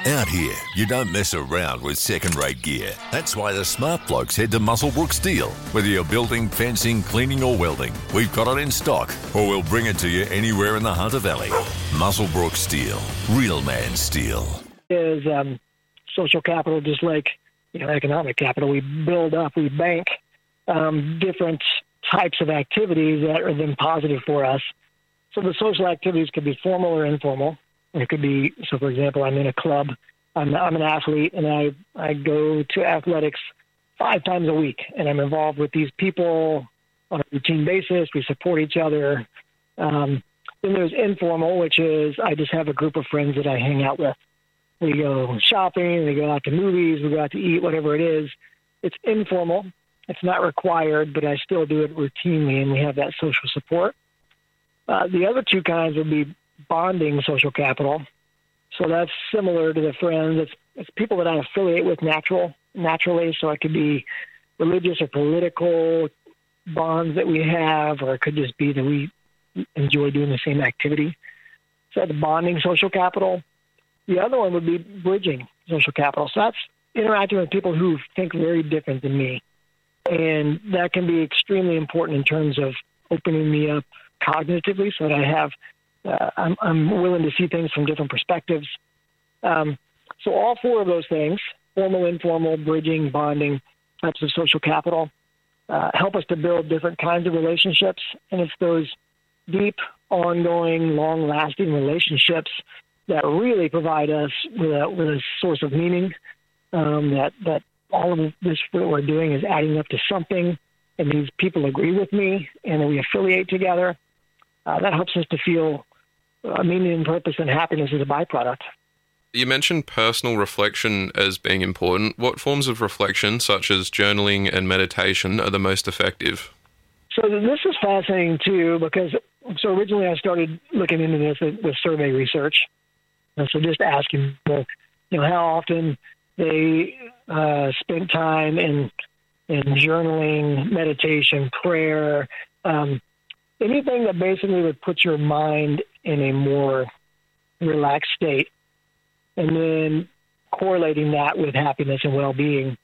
Out here, you don't mess around with second-rate gear. That's why the smart blokes head to Muswellbrook Steel. Whether you're building, fencing, cleaning or welding, we've got it in stock, or we'll bring it to you anywhere in the Hunter Valley. Muswellbrook Steel. Real man steel. Is social capital just like economic capital? We build up, we bank different types of activities that are then positive for us. So the social activities could be formal or informal. It could be, so for example, I'm in a club, I'm an athlete, and I go to athletics 5 times a week, and I'm involved with these people on a routine basis. We support each other. Then there's informal, which is I just have a group of friends that I hang out with. We go shopping, we go out to movies, we go out to eat, whatever it is. It's informal. It's not required, but I still do it routinely, and we have that social support. The other two kinds would be bonding social capital. So that's similar to the friends. It's people that I affiliate with naturally. So it could be religious or political bonds that we have, or it could just be that we enjoy doing the same activity. So that's bonding social capital. The other one would be bridging social capital. So that's interacting with people who think very different than me. And that can be extremely important in terms of opening me up cognitively so that I have I'm willing to see things from different perspectives. So all 4 of those things, formal, informal, bridging, bonding, types of social capital, help us to build different kinds of relationships. And it's those deep, ongoing, long-lasting relationships that really provide us with a source of meaning, that all of this that we're doing is adding up to something, and these people agree with me, and then we affiliate together. That helps us to feel meaning and purpose and happiness as a byproduct. You mentioned personal reflection as being important. What forms of reflection, such as journaling and meditation, are the most effective? So this is fascinating, too, because originally I started looking into this with survey research. And so just asking people, how often they spent time in journaling, meditation, prayer, anything that basically would put your mind in a more relaxed state, and then correlating that with happiness and well-being.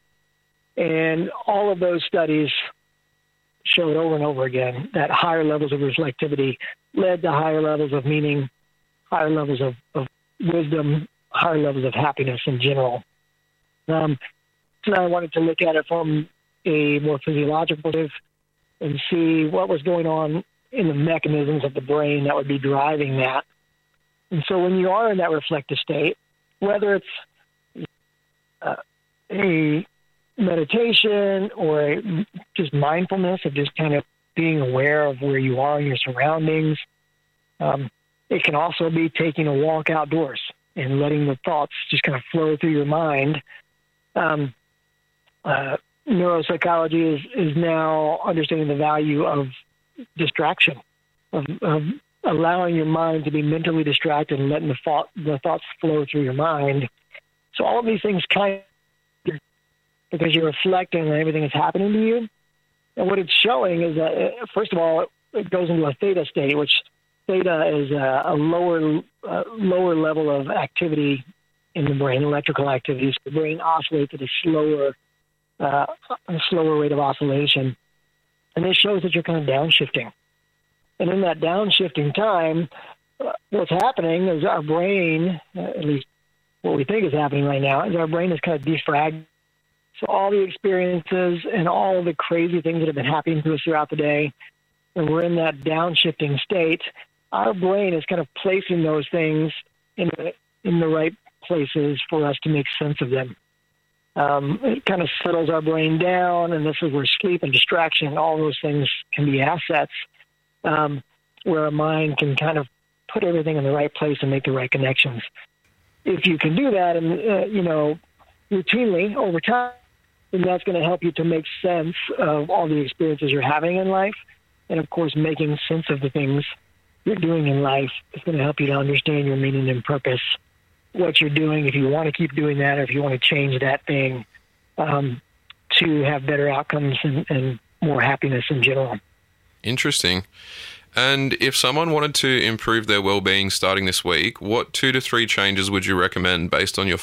And all of those studies showed over and over again that higher levels of reflectivity led to higher levels of meaning, higher levels of wisdom, higher levels of happiness in general. So I wanted to look at it from a more physiological perspective and see what was going on in the mechanisms of the brain that would be driving that. And so when you are in that reflective state, whether it's a meditation or just mindfulness of just kind of being aware of where you are in your surroundings, it can also be taking a walk outdoors and letting the thoughts just kind of flow through your mind. Neuropsychology is now understanding the value of distraction, of allowing your mind to be mentally distracted and letting the thoughts flow through your mind. So all of these things because you're reflecting on everything that's happening to you. And what it's showing is that, first of all, it goes into a theta state, which theta is a lower level of activity in the brain, electrical activity. So the brain oscillates at a slower rate of oscillation. And this shows that you're kind of downshifting. And in that downshifting time, what's happening is our brain, at least what we think is happening right now, is our brain is kind of defragged. So all the experiences and all the crazy things that have been happening to us throughout the day, and we're in that downshifting state, our brain is kind of placing those things in the right places for us to make sense of them. It kind of settles our brain down, and this is where sleep and distraction, all those things can be assets, where our mind can kind of put everything in the right place and make the right connections. If you can do that, and routinely over time, then that's going to help you to make sense of all the experiences you're having in life, and of course, making sense of the things you're doing in life is going to help you to understand your meaning and purpose, what you're doing, if you want to keep doing that, or if you want to change that thing to have better outcomes and more happiness in general. Interesting. And if someone wanted to improve their well-being starting this week, what 2 to 3 changes would you recommend based on your